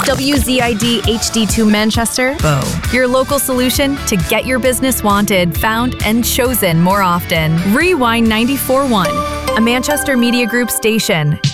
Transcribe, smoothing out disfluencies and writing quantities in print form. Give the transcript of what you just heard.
WZID HD2 Manchester, Bow. Your local solution to get your business wanted, found, and chosen more often. Rewind 94.1, a Manchester Media Group station.